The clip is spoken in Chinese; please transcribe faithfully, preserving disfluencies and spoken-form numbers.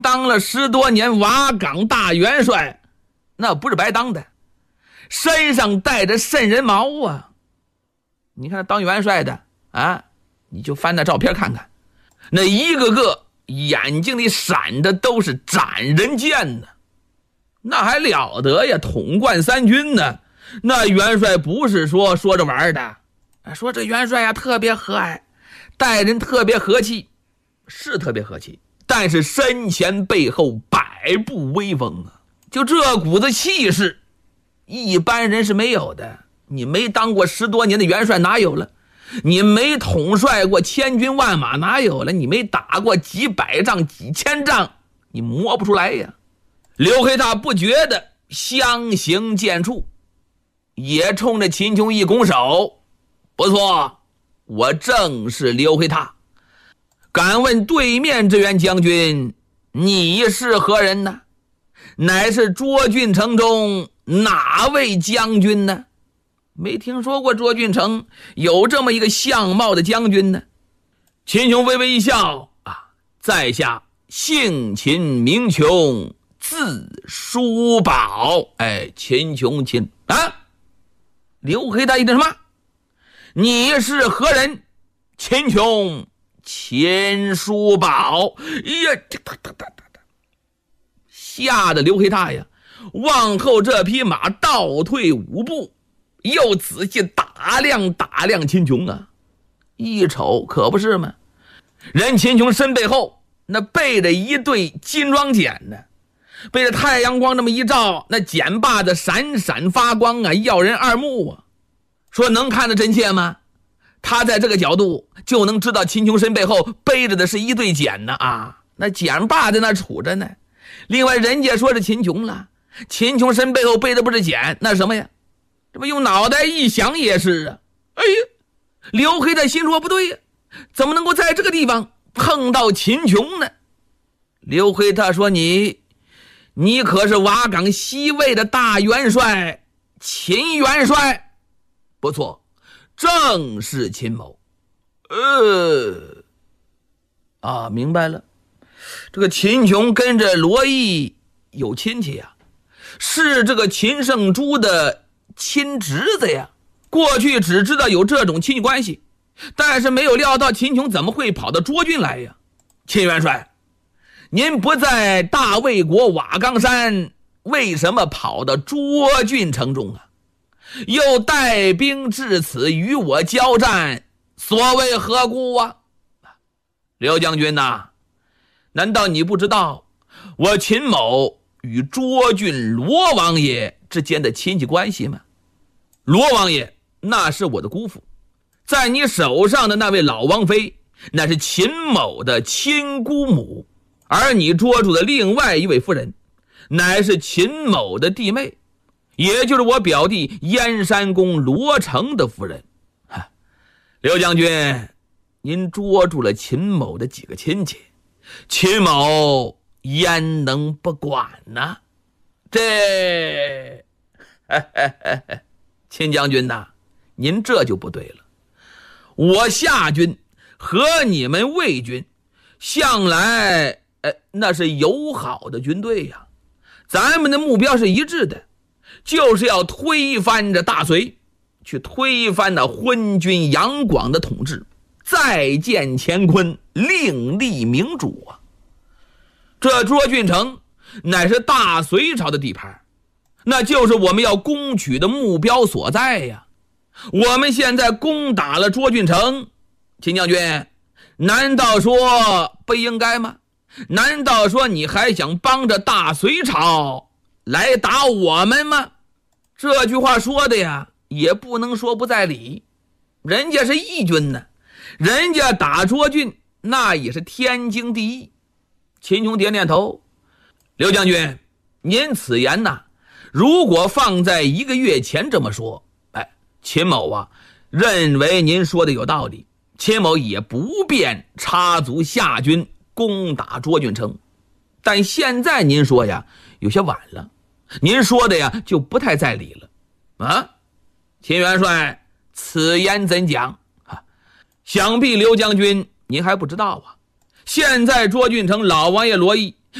当了十多年瓦岗大元帅，那不是白当的，身上带着瘆人毛啊！你看当元帅的啊，你就翻那照片看看，那一个个眼睛里闪的都是斩人剑呢，那还了得呀！统贯三军呢，那元帅不是说说着玩的，说这元帅呀特别和蔼，待人特别和气，是特别和气，但是身前背后百步威风啊！就这股子气势，一般人是没有的。你没当过十多年的元帅哪有了？你没统帅过千军万马哪有了？你没打过几百仗几千仗，你摸不出来呀。刘黑闼不觉得相形见绌，也冲着秦琼一拱手，不错，我正是刘黑闼。敢问对面之员将军，你是何人呢？乃是涿郡城中哪位将军呢？没听说过涿郡城有这么一个相貌的将军呢。秦琼微微一笑啊，在下姓秦名琼，字叔宝。哎，秦琼秦啊！刘黑闼一听什么？你是何人？秦琼秦叔宝。哎呀，吓得刘黑闼呀，往后这匹马倒退五步，又仔细打量打量秦琼啊，一瞅可不是吗？人秦琼身背后那背着一对金装锏呢，被这太阳光这么一照，那锏把子闪闪发光啊，耀人二目啊。说能看得真切吗？他在这个角度就能知道秦琼身背后背着的是一对锏呢啊，那锏把在那杵着呢。另外人家说是秦琼了，秦琼身背后背的不是锏，那什么呀？这不用脑袋一想也是啊。哎呀，刘黑闼心说不对呀，怎么能够在这个地方碰到秦琼呢？刘黑闼说你你可是瓦岗西魏的大元帅秦元帅？不错，正是秦某。呃啊，明白了，这个秦琼跟着罗毅有亲戚呀，是这个秦圣珠的亲侄子呀。过去只知道有这种亲戚关系，但是没有料到秦琼怎么会跑到涿郡来呀。秦元帅，您不在大魏国瓦岗山，为什么跑到涿郡城中啊？又带兵至此与我交战，所谓何故啊？刘将军呐、啊，难道你不知道我秦某与涿郡罗王爷之间的亲戚关系吗？罗王爷那是我的姑父，在你手上的那位老王妃那是秦某的亲姑母，而你捉住的另外一位夫人乃是秦某的弟妹，也就是我表弟燕山公罗成的夫人。刘将军，您捉住了秦某的几个亲戚，秦某焉能不管呢？这秦将军呐，您这就不对了。我夏军和你们魏军向来呃那是友好的军队呀，咱们的目标是一致的，就是要推翻这大隋，去推翻那昏君杨广的统治，再建乾坤，另立明主啊！这涿郡城乃是大隋朝的地盘，那就是我们要攻取的目标所在呀。我们现在攻打了涿郡城，秦将军，难道说不应该吗？难道说你还想帮着大隋朝来打我们吗？这句话说的呀，也不能说不在理。人家是义军呢，人家打涿郡那也是天经地义。秦琼点点头，刘将军，您此言呐，如果放在一个月前这么说，哎，秦某啊认为您说的有道理，秦某也不便插足夏军攻打涿郡城。但现在您说呀有些晚了，您说的呀就不太在理了啊。秦元帅，此言怎讲啊？想必刘将军您还不知道啊，现在涿郡城老王爷罗毅